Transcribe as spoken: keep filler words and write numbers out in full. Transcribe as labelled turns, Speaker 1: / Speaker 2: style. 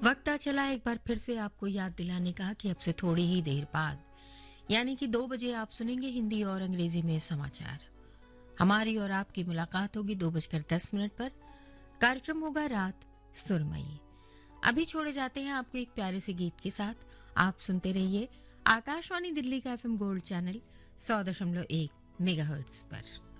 Speaker 1: वक्त चला एक बार फिर से आपको याद दिलाने का कि अब से थोड़ी ही देर बाद यानी कि दो बजे आप सुनेंगे हिंदी और अंग्रेजी में समाचार। हमारी और आपकी मुलाकात होगी दो बजकर दस मिनट पर। कार्यक्रम होगा रात सुरमई। अभी छोड़े जाते हैं आपको एक प्यारे से गीत के साथ। आप सुनते रहिए आकाशवाणी दिल्ली का एफएम गोल्ड चैनल सौ दशमलव एक मेगाहर्ट्ज पर।